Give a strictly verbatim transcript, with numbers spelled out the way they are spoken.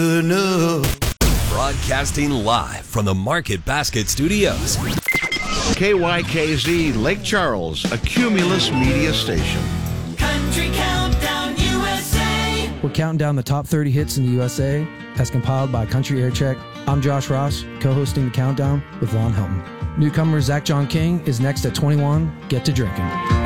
Broadcasting live from the Market Basket Studios. K Y K Z Lake Charles, a Cumulus media station. Country Countdown U S A. We're counting down the top thirty hits in the U S A as compiled by Country Aircheck. I'm Josh Ross, co-hosting the Countdown with Lon Helton. Newcomer Zach John King is next at twenty-one. Get to drinking.